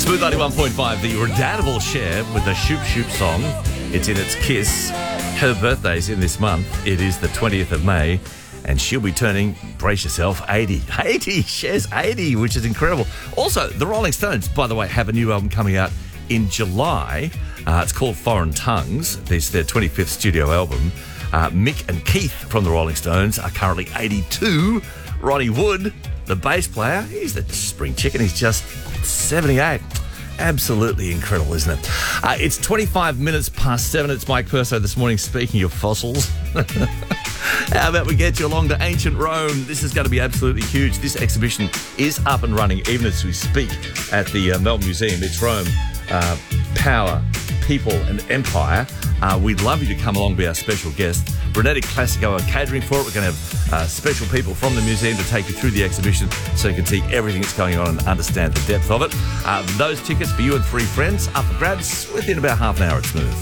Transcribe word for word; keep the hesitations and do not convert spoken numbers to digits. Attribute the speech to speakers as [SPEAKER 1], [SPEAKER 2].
[SPEAKER 1] Smooth ninety-one point five, the redoubtable Cher with the Shoop Shoop song. It's in its Kiss. Her birthday's in this month. It is the twentieth of May, and she'll be turning, brace yourself, eighty. eighty! Cher's eighty, which is incredible. Also, the Rolling Stones, by the way, have a new album coming out in July. Uh, it's called Foreign Tongues. This is their twenty-fifth studio album. Uh, Mick and Keith from the Rolling Stones are currently eighty-two. Ronnie Wood, the bass player, he's the spring chicken. He's just seventy-eight. Absolutely incredible, isn't it? Uh, it's twenty-five minutes past seven. It's Mike Perso this morning. Speaking of fossils, how about we get you along to ancient Rome? This is going to be absolutely huge. This exhibition is up and running even as we speak at the uh, Melbourne Museum. It's Rome, uh, Power, People and Empire. Uh, we'd love you to come along and be our special guest. Brunetti Classico are catering for it. We're going to have uh, special people from the museum to take you through the exhibition so you can see everything that's going on and understand the depth of it. Uh, those tickets for you and three friends up for grabs within about half an hour at Smooth.